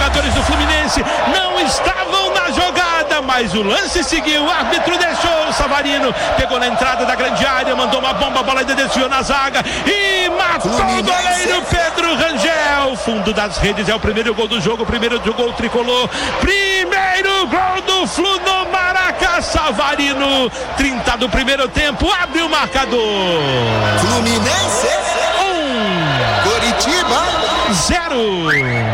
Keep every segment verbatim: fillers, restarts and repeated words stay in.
jogadores do Fluminense não estavam na jogada, mas o lance seguiu, o árbitro deixou, o Savarino pegou na entrada da grande área, mandou uma bomba, a bola ainda desviou na zaga e matou o goleiro Pedro Rangel. Fundo das redes, é o primeiro gol do jogo, o primeiro do gol tricolor, primeiro gol do Flu no Maraca. Savarino, trinta do primeiro tempo, abre o marcador. Fluminense um, Coritiba zero.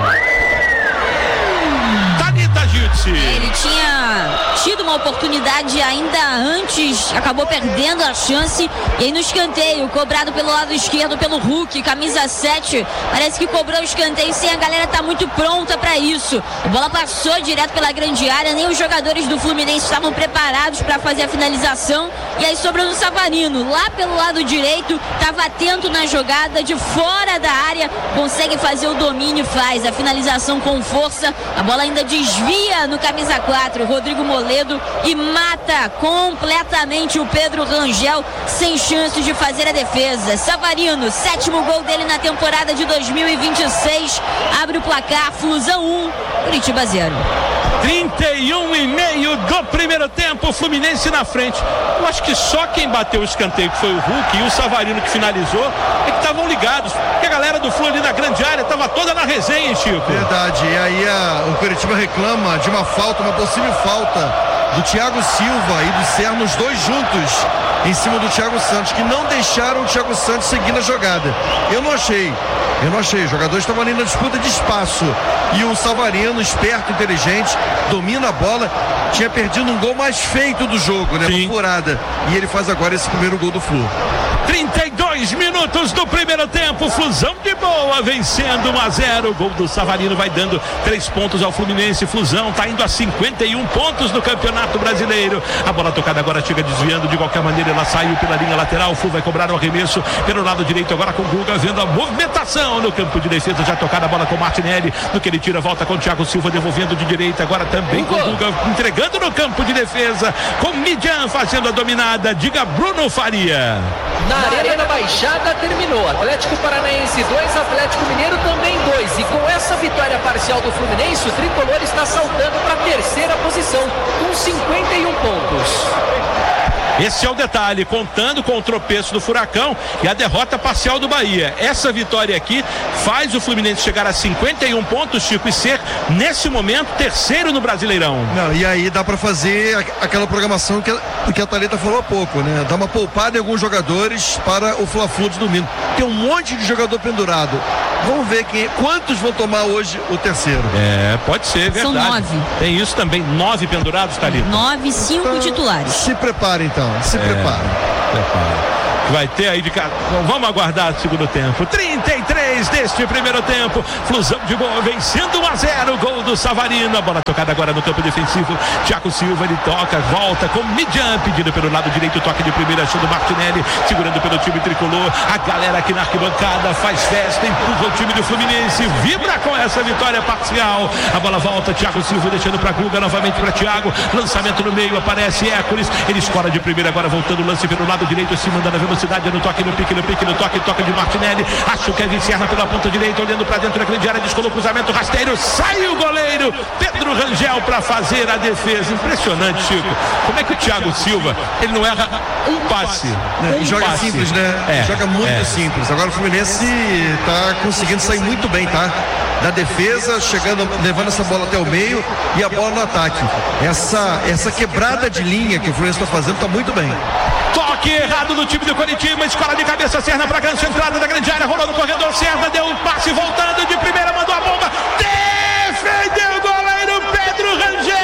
Ele tinha tido uma oportunidade ainda antes, acabou perdendo a chance. E aí no escanteio, cobrado pelo lado esquerdo pelo Hulk, camisa sete, parece que cobrou o escanteio sem a galera tá muito pronta para isso. A bola passou direto pela grande área, nem os jogadores do Fluminense estavam preparados para fazer a finalização. E aí sobrou no Savarino, lá pelo lado direito, estava atento na jogada, de fora da área, consegue fazer o domínio, faz a finalização com força. A bola ainda desvia no camisa quatro, Rodrigo Moledo, e mata completamente o Pedro Rangel, sem chances de fazer a defesa. Savarino, sétimo gol dele na temporada de dois mil e vinte e seis, abre o placar, Flusão um, Curitiba zero. trinta e um e meio do primeiro tempo, Fluminense na frente. Eu acho que só quem bateu o escanteio, que foi o Hulk, e o Savarino que finalizou, é que estavam ligados, porque a galera do Flu ali na grande área estava toda na resenha, hein, Chico? Verdade, e aí a, o Curitiba reclama de uma falta, uma possível falta do Thiago Silva e do Serra, os dois juntos em cima do Thiago Santos, que não deixaram o Thiago Santos seguir na jogada. Eu não achei, eu não achei, os jogadores estavam ali na disputa de espaço, e o Savarino, esperto, inteligente, domina a bola, tinha perdido um gol mais feito do jogo, né, uma furada, e ele faz agora esse primeiro gol do Flu. trinta e dois minutos do primeiro tempo, Flusão de boa, vencendo um a zero, o gol do Savarino vai dando três pontos ao Fluminense. Flusão tá indo a cinquenta e um pontos no Campeonato Brasileiro. A bola tocada agora chega desviando, de qualquer maneira ela saiu pela linha lateral, o Flu vai cobrar o arremesso pelo lado direito agora com o Guga, vendo a movimentação no campo de defesa, já tocada a bola com o Martinelli, no que ele tira, volta com o Thiago Silva, devolvendo de direita, agora também com o Guga, entregando no campo de defesa, com o Midian fazendo a dominada, diga Bruno Faria. Na Arena da Baixada terminou, Atlético Paranaense dois, Atlético Mineiro também dois, e com essa vitória parcial do Fluminense, o Tricolor está saltando para a terceira posição, com cinquenta e um pontos. Esse é o detalhe, contando com o tropeço do Furacão e a derrota parcial do Bahia. Essa vitória aqui faz o Fluminense chegar a cinquenta e um pontos, Chico, e ser, nesse momento, terceiro no Brasileirão. Não, e aí dá pra fazer aquela programação que a, que a Thalita falou há pouco, né? Dá uma poupada em alguns jogadores para o Fla-Flu de domingo. Tem um monte de jogador pendurado. Vamos ver quem, quantos vão tomar hoje o terceiro. É, pode ser, verdade. São nove. Tem isso também, nove pendurados, Thalita. Nove, cinco então, titulares. Se prepara então, se é, prepara. Prepara. Vai ter aí de cá. Vamos aguardar o segundo tempo. trinta e três deste primeiro tempo. Flusão de boa, vencendo um a zero. Gol do Savarino. A bola tocada agora no campo defensivo. Thiago Silva, ele toca, volta com Midian, pedido pelo lado direito. Toque de primeira, achando Martinelli, segurando pelo time tricolor. A galera aqui na arquibancada faz festa, empurra o time do Fluminense, vibra com essa vitória parcial. A bola volta, Thiago Silva deixando para Guga, novamente para Thiago. Lançamento no meio, aparece Hércules. Ele escora de primeira, agora voltando o lance pelo lado direito, se manda na velocidade, no toque, no pique, no pique, no toque, toque de Martinelli, acho que Kevin Serra pela ponta direita, olhando para dentro da grande área, descolou o cruzamento, rasteiro, sai o goleiro Pedro Rangel para fazer a defesa. Impressionante, Chico, como é que o Thiago Silva, ele não erra um passe, É, um joga passe. simples, né? É, joga muito é. simples. Agora o Fluminense tá conseguindo sair muito bem, tá? Da defesa, chegando, levando essa bola até o meio e a bola no ataque. Essa, essa quebrada de linha que o Fluminense está fazendo tá muito bem. Toque errado do time do Coritiba, escola de cabeça, Serna para a grande entrada da grande área, rolou no corredor, Serna deu um passe, voltando de primeira, mandou a bomba, defendeu o goleiro Pedro Rangel,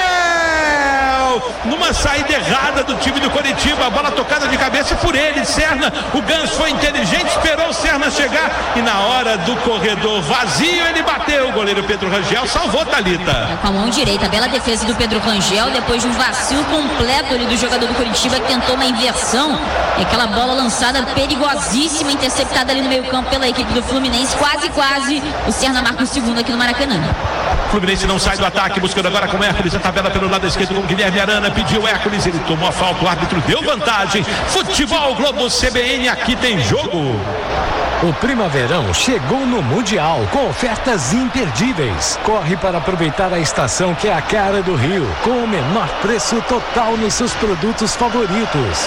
numa saída errada do time do Coritiba, a bola tocada de cabeça por ele, Serna, o Ganso foi inteligente, esperou o Serna chegar e na hora do corredor vazio ele bateu, o goleiro Pedro Rangel salvou, Thalita. É, com a mão direita, bela defesa do Pedro Rangel, depois de um vacilo completo ali do jogador do Curitiba, que tentou uma inversão, e aquela bola lançada perigosíssima, interceptada ali no meio campo pela equipe do Fluminense, quase, quase, o Serna marca o segundo aqui no Maracanã. Fluminense não sai do ataque, buscando agora com Hércules, a tabela pelo lado esquerdo com Guilherme Arana, pediu Hércules, ele tomou a falta, o árbitro deu vantagem. Futebol Globo C B N, aqui tem jogo. O Primaverão chegou no Mundial com ofertas imperdíveis. Corre para aproveitar a estação que é a cara do Rio, com o menor preço total nos seus produtos favoritos.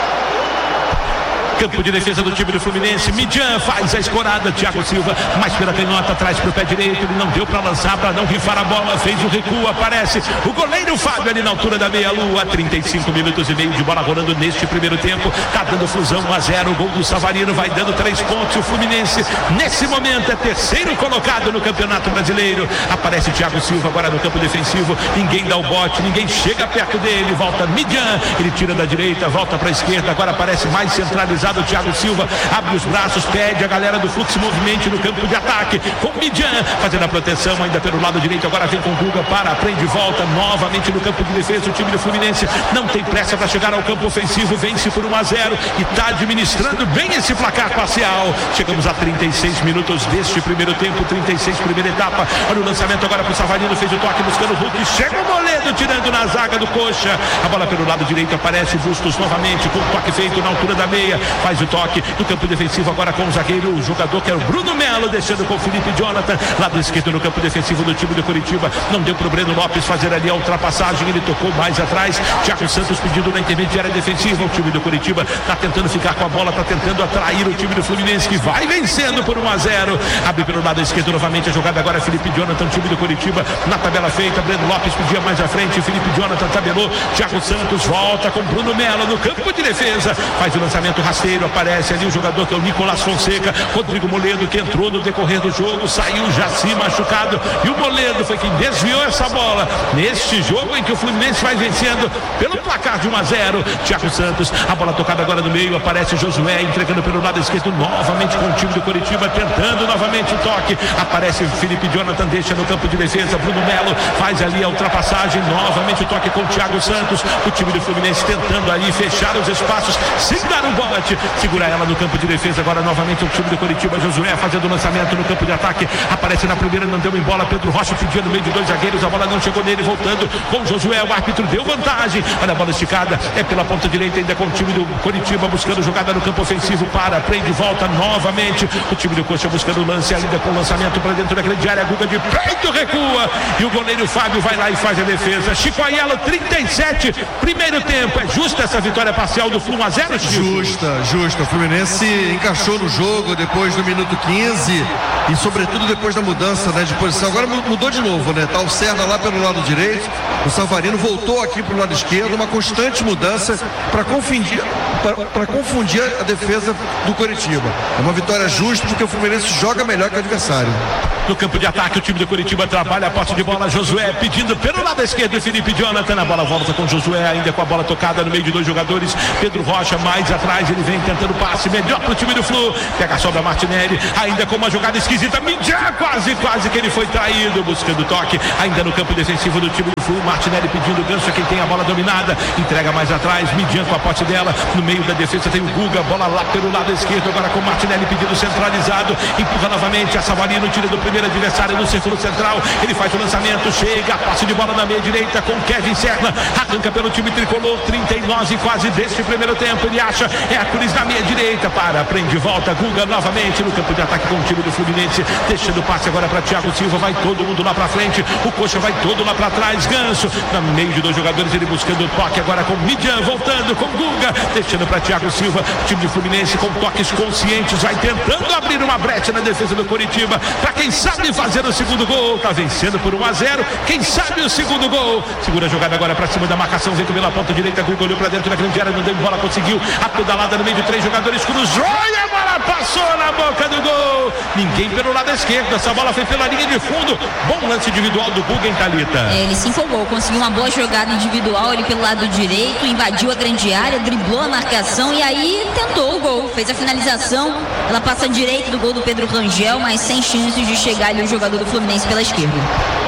Campo de defesa do time do Fluminense. Midian faz a escorada. Thiago Silva mais pela canhota, atrás para o pé direito. Ele não deu para lançar, para não rifar a bola. Fez o recuo. Aparece o goleiro Fábio ali na altura da meia-lua. trinta e cinco minutos e meio de bola rolando neste primeiro tempo. Tá dando fusão um a zero. O gol do Savarino vai dando três pontos. O Fluminense, nesse momento, é terceiro colocado no Campeonato Brasileiro. Aparece Thiago Silva agora no campo defensivo. Ninguém dá o bote, ninguém chega perto dele. Volta Midian. Ele tira da direita, volta para a esquerda. Agora aparece mais centralizado. O Thiago Silva abre os braços, pede a galera do Fluxo movimento no campo de ataque, com Midian fazendo a proteção ainda pelo lado direito. Agora vem com o Guga para, prende e volta novamente no campo de defesa. O time do Fluminense não tem pressa para chegar ao campo ofensivo, vence por um a zero e está administrando bem esse placar parcial. Chegamos a trinta e seis minutos deste primeiro tempo, trinta e seis primeira etapa. Olha o lançamento agora para o Savarino, fez o toque buscando o Hulk, chega o Moledo tirando na zaga do Coxa. A bola pelo lado direito, aparece o Bustos novamente com o toque feito na altura da meia. Faz o toque no campo defensivo agora com o zagueiro, o jogador que é o Bruno Melo, deixando com o Felipe Jonathan, lado esquerdo no campo defensivo do time do Curitiba. Não deu pro Breno Lopes fazer ali a ultrapassagem, ele tocou mais atrás. Thiago Santos pedindo na intermediária defensiva. O time do Curitiba tá tentando ficar com a bola, tá tentando atrair o time do Fluminense, que vai vencendo por um a zero. Abre pelo lado esquerdo novamente a jogada agora é Felipe Jonathan, time do Curitiba na tabela feita. Breno Lopes pedia mais à frente, Felipe Jonathan tabelou. Thiago Santos volta com Bruno Melo no campo de defesa, faz o lançamento rasteiro. Aparece ali o jogador que é o Nicolás Fonseca, Rodrigo Moledo, que entrou no decorrer do jogo, saiu já se machucado, e o Moledo foi quem desviou essa bola neste jogo em que o Fluminense vai vencendo pelo placar de um a zero. Thiago Santos, a bola tocada agora no meio, aparece Josué entregando pelo lado esquerdo novamente com o time do Curitiba, tentando novamente o toque. Aparece Felipe Jonathan, deixa no campo de defesa. Bruno Melo faz ali a ultrapassagem, novamente o toque com o Thiago Santos. O time do Fluminense tentando ali fechar os espaços sem dar um bote, segura ela no campo de defesa. Agora novamente o time do Curitiba, Josué fazendo o lançamento no campo de ataque, aparece na primeira, não deu em bola. Pedro Rocha pedia no meio de dois zagueiros, a bola não chegou nele, voltando com o Josué, o árbitro deu vantagem. Olha a bola esticada, é pela ponta direita ainda com o time do Curitiba, buscando jogada no campo ofensivo, para, prende, volta novamente. O time do Coxa buscando o lance ainda com o lançamento para dentro da grande área. Guga de peito recua e o goleiro Fábio vai lá e faz a defesa. Chico Aiello, trinta e sete primeiro tempo. É justa essa vitória parcial do Flu, um a zero, Chico? Justa, justa. O Fluminense encaixou no jogo depois do minuto quinze e sobretudo depois da mudança, né, de posição. Agora mudou de novo, né? Tá o Serra lá pelo lado direito, o Savarino voltou aqui pro lado esquerdo, uma constante mudança para confundir para confundir a defesa do Curitiba. É uma vitória justa porque o Fluminense joga melhor que o adversário. No campo de ataque, o time do Curitiba trabalha a posse de bola. Josué pedindo pelo lado esquerdo, Felipe Jonathan. A bola volta com Josué, ainda com a bola tocada no meio de dois jogadores. Pedro Rocha mais atrás, ele vem tentando passe melhor pro time do Flu. Pega a sobra Martinelli, ainda com uma jogada esquisita. Midian, quase, quase que ele foi traído, buscando toque. Ainda no campo defensivo do time do Flu. Martinelli pedindo gancho, quem tem a bola dominada. Entrega mais atrás, Midian com a posse dela. No meio da defesa tem o Guga, bola lá pelo lado esquerdo. Agora com Martinelli pedindo centralizado. Empurra novamente, a Savarino tira do primeiro adversário no círculo central, ele faz o lançamento, chega, passe de bola na meia direita com Kevin Serna, arranca pelo time tricolor. Trinta e nove quase deste primeiro tempo, ele acha Hércules na meia direita, para, prende, volta, Guga novamente no campo de ataque com o time do Fluminense, deixando o passe agora para Thiago Silva, vai todo mundo lá pra frente, o Coxa vai todo lá pra trás, Ganso, no meio de dois jogadores, ele buscando o toque agora com Midian, voltando com Guga, deixando para Thiago Silva, o time do Fluminense com toques conscientes, vai tentando abrir uma brecha na defesa do Curitiba, para quem sabe fazer o segundo gol, tá vencendo por um a zero, quem sabe o segundo gol, segura a jogada agora pra cima da marcação, vem pela ponta direita, Guga olhou pra dentro da grande área, não deu bola, conseguiu a pedalada no meio de três jogadores, cruzou e a bola passou na boca do gol, ninguém pelo lado esquerdo, essa bola foi pela linha de fundo, bom lance individual do Guga em Thalita. É, ele se empolgou, conseguiu uma boa jogada individual ali pelo lado direito, invadiu a grande área, driblou a marcação e aí tentou o gol, fez a finalização, ela passa direito do gol do Pedro Rangel, mas sem chances de chegar ali o jogador do Fluminense pela esquerda.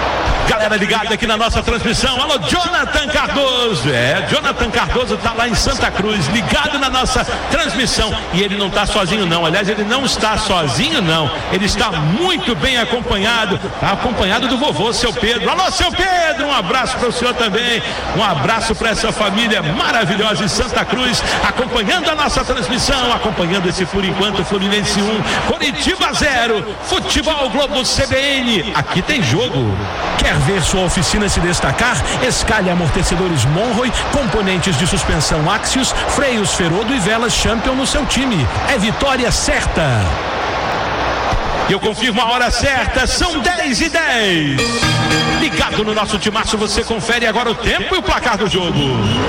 Galera ligada aqui na nossa transmissão. Alô, Jonathan Cardoso. É, Jonathan Cardoso tá lá em Santa Cruz, ligado na nossa transmissão. E ele não tá sozinho não. Aliás, ele não está sozinho não. Ele está muito bem acompanhado. Tá acompanhado do vovô, seu Pedro. Alô, seu Pedro, um abraço para o senhor também. Um abraço para essa família maravilhosa em Santa Cruz, acompanhando a nossa transmissão, acompanhando esse por enquanto Fluminense um, Coritiba zero, Futebol Globo C B N. Aqui tem jogo. Quer ver sua oficina se destacar? Escalhe amortecedores Monroy, componentes de suspensão Axios, freios Ferodo e velas Champion no seu time. É vitória certa. Eu confirmo a hora certa, são dez e dez. Ligado no nosso timaço, você confere agora o tempo e o placar do jogo.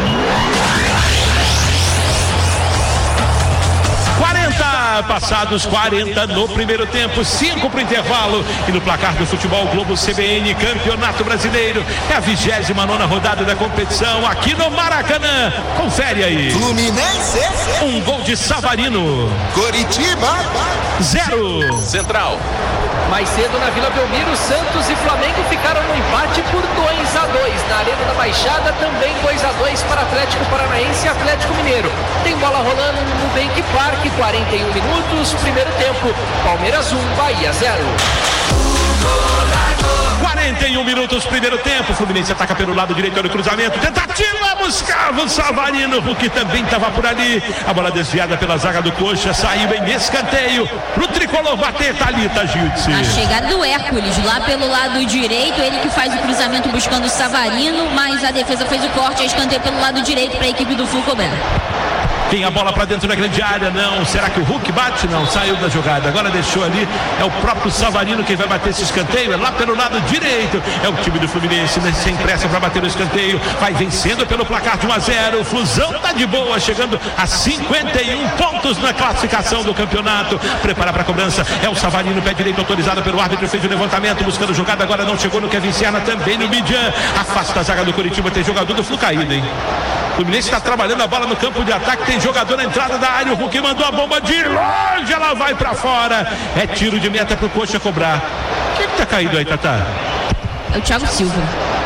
quarenta, passados quarenta no primeiro tempo, cinco para o intervalo. E no placar do Futebol Globo C B N, Campeonato Brasileiro, é a vigésima nona rodada da competição aqui no Maracanã. Confere aí. Fluminense, um gol de Savarino. Coritiba, zero. Central. Mais cedo na Vila Belmiro, Santos e Flamengo ficaram no empate por dois a dois. Na Arena da Baixada, também dois a dois para Atlético Paranaense e Atlético Mineiro. Tem bola rolando no Nubank Parque, quarenta e um minutos, primeiro tempo. Palmeiras um, Bahia zero. quarenta e um minutos, primeiro tempo. Fluminense ataca pelo lado direito, olha o cruzamento. Tentativa, buscava o Savarino, porque também estava por ali. A bola desviada pela zaga do Coxa, saiu em escanteio pro tricolor bater. Thalita Giltz. A chegada do Hércules lá pelo lado direito, ele que faz o cruzamento buscando o Savarino, mas a defesa fez o corte, a escanteio pelo lado direito para a equipe do Flu cobrar. Tem a bola para dentro da grande área, não. Será que o Hulk bate? Não, saiu da jogada. Agora deixou ali, é o próprio Savarino quem vai bater esse escanteio. É lá pelo lado direito. É o time do Fluminense, né, sem pressa para bater o escanteio. Vai vencendo pelo placar de um a zero. O Flusão tá de boa, chegando a cinquenta e um pontos na classificação do campeonato. Prepara para a cobrança. É o Savarino, pé direito autorizado pelo árbitro. Fez o levantamento, buscando jogada. Agora não chegou no Kevin Serna, também no Midian. Afasta a zaga do Coritiba. Tem jogador do Flu caído, hein? O Fluminense está trabalhando a bola no campo de ataque. Tem jogador na entrada da área. O Hulk mandou a bomba de longe. Ela vai para fora. É tiro de meta pro Coxa cobrar. Quem que tá caído aí, Tatá? É o Thiago Silva.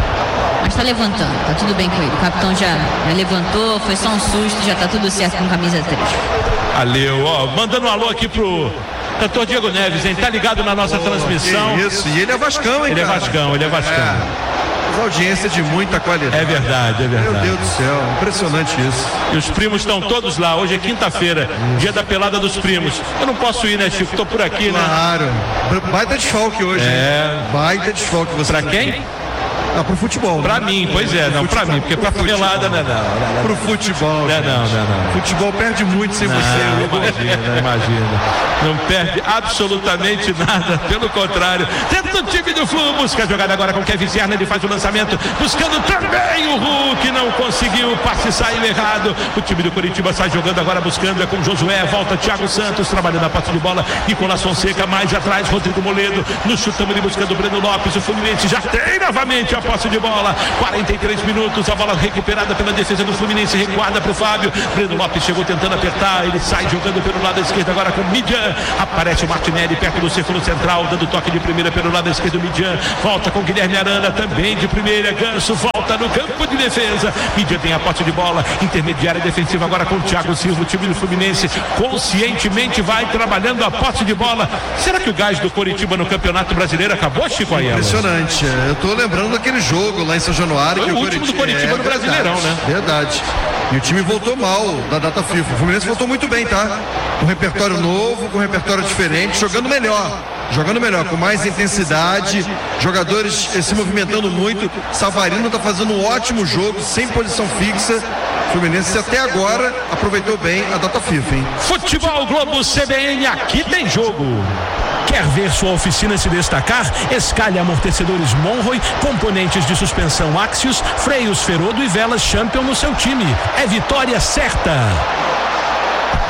Mas tá levantando. Tá tudo bem com ele. O capitão já, já levantou. Foi só um susto. Já tá tudo certo com camisa três. Valeu, ó. Mandando um alô aqui pro cantor Diego Neves, hein? Tá ligado na nossa oh, transmissão. Isso. E ele é Vascão, hein, Ele cara? é Vascão, ele é Vascão. É. Audiência de muita qualidade. É verdade, é verdade. Meu Deus do céu, impressionante isso. E os primos estão todos lá. Hoje é quinta-feira, dia da pelada dos primos. Eu não posso ir, né, Chico? Tô por aqui, claro. né? Claro. Baita desfalque hoje. É. Hein? Baita desfalque. Você pra quem? Ah, pro futebol. Pra né? mim, pois é, não, pra mim, porque pra pelada, né, não, não, não. Pro futebol. Não, não, não, não. Futebol perde muito sem não, você. Imagina, imagina. Não perde absolutamente nada, pelo contrário. Tenta o time do Flu, busca a jogada agora com o Kevin Serna, ele faz o lançamento, buscando também o Hulk, não conseguiu, o passe saiu errado. O time do Coritiba sai jogando agora, buscando, é com Josué, volta Thiago Santos, trabalhando a posse de bola, Nicolas Fonseca, mais atrás, Rodrigo Moledo, no chutamos ele buscando o Breno Lopes, o Fluminense já tem novamente a posse de bola, quarenta e três minutos, a bola recuperada pela defesa do Fluminense, recuada para o Fábio, Breno Lopes chegou tentando apertar, ele sai jogando pelo lado esquerdo agora com o Midian, aparece o Martinelli perto do círculo central, dando toque de primeira pelo lado esquerdo, Midian, volta com Guilherme Arana, também de primeira, Ganso volta no campo de defesa, Midian tem a posse de bola, intermediária defensiva agora com o Thiago Silva, o time do Fluminense conscientemente vai trabalhando a posse de bola. Será que o gás do Coritiba no Campeonato Brasileiro acabou, Chico Ayala? Impressionante, eu tô lembrando daquele jogo lá em São Januário. Foi que o último Coritiba, do Coritiba é, no Brasileirão, verdade, né? Verdade. E o time voltou mal da data FIFA. O Fluminense voltou muito bem, tá? Com repertório novo, com repertório diferente, jogando melhor. Jogando melhor, com mais intensidade, jogadores eh, se movimentando muito. Savarino tá fazendo um ótimo jogo, sem posição fixa. O Fluminense até agora aproveitou bem a data FIFA, hein? Futebol Globo C B N, aqui tem jogo. Quer ver sua oficina se destacar? Escalhe amortecedores Monroy, componentes de suspensão Axios, freios Ferodo e velas Champion no seu time. É vitória certa.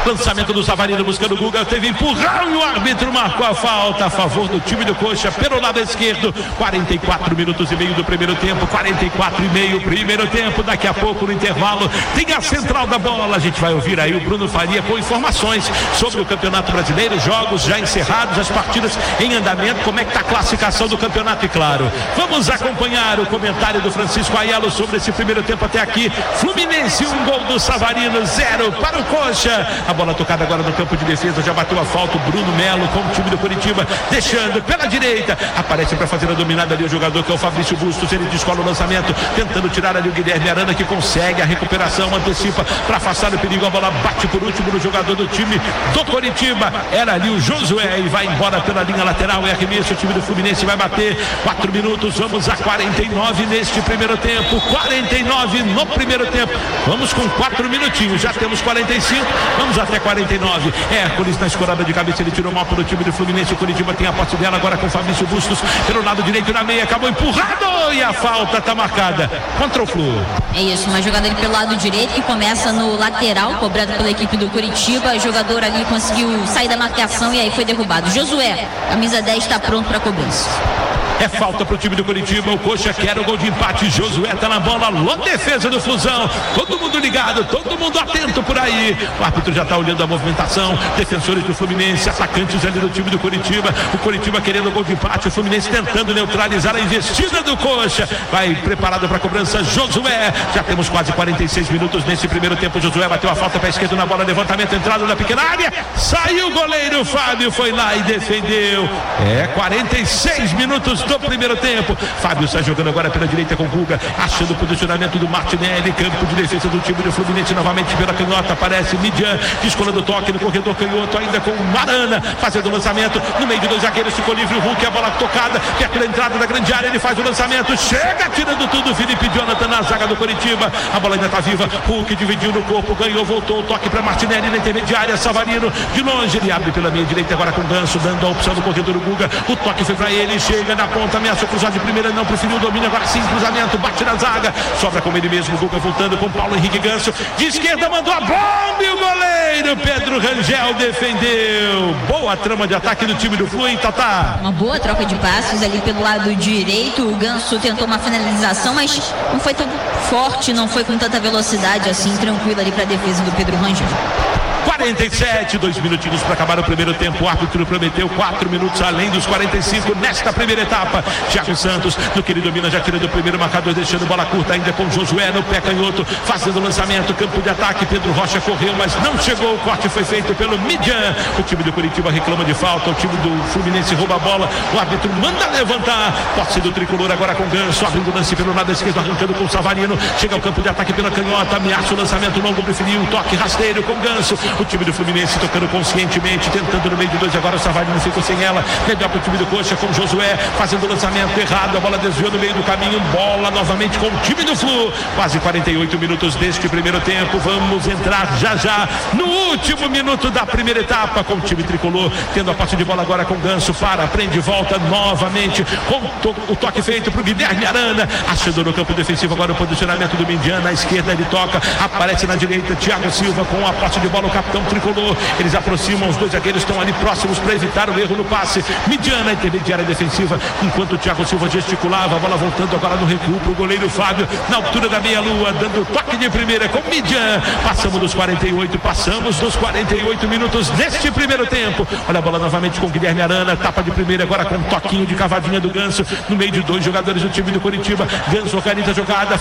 Lançamento do Savarino buscando o Guga, teve empurrão e o árbitro marcou a falta a favor do time do Coxa pelo lado esquerdo. quarenta e quatro minutos e meio do primeiro tempo, quarenta e quatro e meio primeiro tempo. Daqui a pouco no intervalo tem a central da bola. A gente vai ouvir aí o Bruno Faria com informações sobre o Campeonato Brasileiro, jogos já encerrados, as partidas em andamento, como é que está a classificação do campeonato. E claro, vamos acompanhar o comentário do Francisco Aiello sobre esse primeiro tempo até aqui. Fluminense, um gol do Savarino, zero para o Coxa. A bola tocada agora no campo de defesa, já bateu a falta o Bruno Melo com o time do Curitiba, deixando pela direita, aparece para fazer a dominada ali o jogador que é o Fabrício Bustos, ele descola o lançamento, tentando tirar ali o Guilherme Arana, que consegue a recuperação, antecipa para afastar o perigo, a bola bate por último no jogador do time do Curitiba, era ali o Josué e vai embora pela linha lateral, é arremesso, o time do Fluminense vai bater, quatro minutos, vamos a quarenta e nove neste primeiro tempo, quarenta e nove no primeiro tempo, vamos com quatro minutinhos, já temos quarenta e cinco, vamos até quarenta e nove, Hércules na escorada de cabeça, ele tirou mal pelo time do Fluminense, o Curitiba tem a posse dela agora com o Fabrício Bustos, pelo lado direito na meia, acabou empurrado e a falta está marcada contra o Flu. É isso, uma jogada ali pelo lado direito que começa no lateral, cobrado pela equipe do Curitiba, o jogador ali conseguiu sair da marcação e aí foi derrubado. Josué, camisa dez, está pronto para cobrança. É falta pro time do Curitiba, o Coxa quer o gol de empate, Josué tá na bola, alô defesa do Flusão, todo mundo ligado, todo mundo atento por aí, o árbitro já tá olhando a movimentação, defensores do Fluminense, atacantes ali do time do Curitiba, o Curitiba querendo o gol de empate, o Fluminense tentando neutralizar a investida do Coxa, vai preparado para cobrança Josué, já temos quase quarenta e seis minutos nesse primeiro tempo, Josué bateu a falta para esquerda na bola, levantamento, entrada na pequena área, saiu o goleiro Fábio, foi lá e defendeu, é quarenta e seis minutos do primeiro tempo, Fábio está jogando agora pela direita com o Guga, achando o posicionamento do Martinelli, campo de defesa do time do Fluminense, novamente pela canhota, aparece Midian, descolando o toque no corredor canhoto, ainda com o Marana, fazendo o lançamento, no meio de dois zagueiros, ficou livre o Hulk, a bola tocada, perto da entrada da grande área, ele faz o lançamento, chega tirando tudo, Felipe Jonathan na zaga do Curitiba, a bola ainda está viva, Hulk dividiu no corpo, ganhou, voltou, o toque para Martinelli na intermediária, Savarino, de longe, ele abre pela meia direita agora com o Ganso, dando a opção do corredor do Guga, o toque foi para ele, chega na ponta, ameaçou cruzar de primeira, não preferiu o domínio, agora sim, cruzamento, bate na zaga, sobra com ele mesmo, o Guga voltando com Paulo Henrique Ganso, de esquerda mandou a bomba e o goleiro Pedro Rangel defendeu, boa trama de ataque do time do Flu, hein, Tatá? Uma boa troca de passes ali pelo lado direito, o Ganso tentou uma finalização, mas não foi tão forte, não foi com tanta velocidade assim, tranquilo ali para a defesa do Pedro Rangel. quarenta e sete, dois minutinhos para acabar o primeiro tempo, o árbitro prometeu quatro minutos além dos quarenta e cinco nesta primeira etapa, Thiago Santos, no que ele domina, já tirando o primeiro marcador, deixando bola curta ainda com Josué no pé canhoto, fazendo o lançamento, campo de ataque, Pedro Rocha correu, mas não chegou, o corte foi feito pelo Midian, o time do Curitiba reclama de falta, o time do Fluminense rouba a bola, o árbitro manda levantar, posse do tricolor agora com Ganso, abrindo o lance pelo lado esquerdo, arrancando com o Savarino, chega ao campo de ataque pela canhota, ameaça o lançamento longo, preferiu o toque rasteiro com Ganso, o time do Fluminense tocando conscientemente, tentando no meio de dois, agora o Savarino ficou sem ela, melhor para o time do Coxa com Josué, fazendo o lançamento errado, a bola desviou no meio do caminho, bola novamente com o time do Flu, quase quarenta e oito minutos deste primeiro tempo, vamos entrar já já no último minuto da primeira etapa, com o time tricolor, tendo a posse de bola agora com Ganso, para, prende, volta novamente, com to o toque feito para o Guilherme Arana, achando no campo defensivo agora o posicionamento do Midian, na esquerda ele toca, aparece na direita, Thiago Silva com a posse de bola, o capitão tricolor, eles aproximam, os dois zagueiros estão ali próximos para evitar o erro no passe, Midian na intermediária defensiva, enquanto o Thiago Silva gesticulava, a bola voltando agora no recuo para o goleiro Fábio, na altura da meia-lua, dando toque de primeira com Midian, passamos dos quarenta e oito, passamos dos quarenta e oito minutos deste primeiro tempo, olha a bola novamente com Guilherme Arana, tapa de primeira agora com um toquinho de cavadinha do Ganso, no meio de dois jogadores do time do Curitiba, Ganso organiza a jogada,